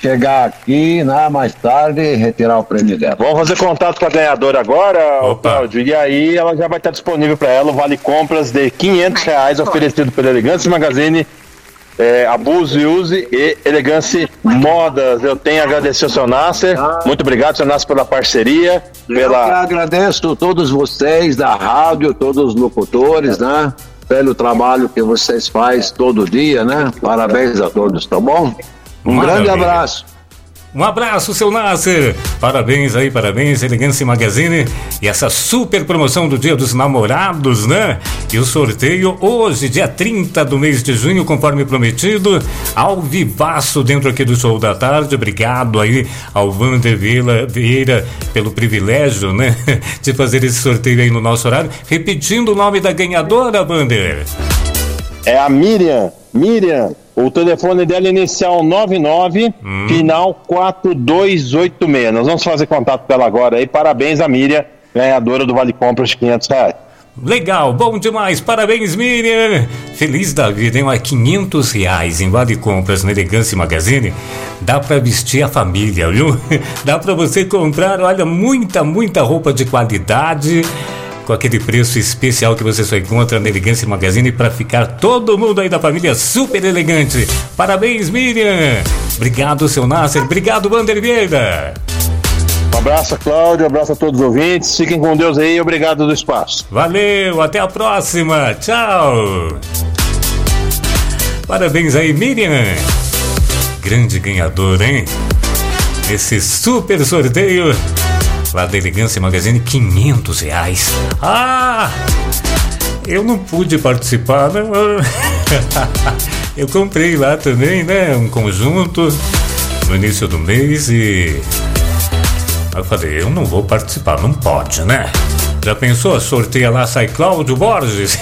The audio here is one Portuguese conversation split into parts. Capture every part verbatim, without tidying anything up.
chegar aqui, né, mais tarde e retirar o prêmio dela. Vamos fazer contato com a ganhadora agora, Opa. Cláudio, e aí ela já vai estar disponível para ela o vale compras de quinhentos reais oferecido pela Elegance Magazine, é, Abuso e Use e Elegance Modas. Eu tenho a agradecer ao seu Nasser, ah. muito obrigado, seu Nasser, pela parceria. Eu pela... agradeço a todos vocês da rádio, todos os locutores, né, pelo trabalho que vocês fazem todo dia, né, parabéns a todos, tá bom? Um Maravilha. Grande abraço. Um abraço, seu Nasser. Parabéns aí, parabéns, Elegance Magazine. E essa super promoção do Dia dos Namorados, né? E o sorteio hoje, dia trinta do mês de junho, conforme prometido, ao vivaço dentro aqui do Show da Tarde. Obrigado aí ao Wander Vieira pelo privilégio, né? De fazer esse sorteio aí no nosso horário. Repetindo o nome da ganhadora, Wander. É a Miriam. Miriam. O telefone dela é inicial nove nove, hum. final quatro dois oito seis. Nós vamos fazer contato com ela agora aí. Parabéns a Miriam, ganhadora do Vale Compras de quinhentos reais. Legal, bom demais. Parabéns, Miriam. Feliz da vida, hein? É quinhentos reais em Vale Compras na Elegance Magazine. Dá pra vestir a família, viu? Dá pra você comprar, olha, muita, muita roupa de qualidade, com aquele preço especial que você só encontra na Elegance Magazine para ficar todo mundo aí da família super elegante. Parabéns, Miriam. Obrigado, seu Nasser. Obrigado, Wander Vieira. Um abraço, Cláudio. Um abraço a todos os ouvintes. Fiquem com Deus aí. Obrigado do espaço. Valeu. Até a próxima. Tchau. Parabéns aí, Miriam. Grande ganhador, hein? Esse super sorteio lá da Elegance Magazine, quinhentos reais. Ah! Eu não pude participar, né? Eu comprei lá também, né? Um conjunto no início do mês e eu falei, eu não vou participar, não pode, né? Já pensou? Sorteia lá, sai Cláudio Borges.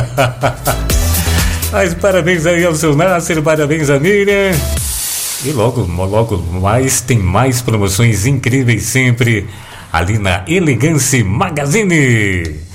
Mas parabéns aí ao seu Nasser, parabéns a Miriam. E logo, logo mais, tem mais promoções incríveis sempre ali na Elegance Magazine.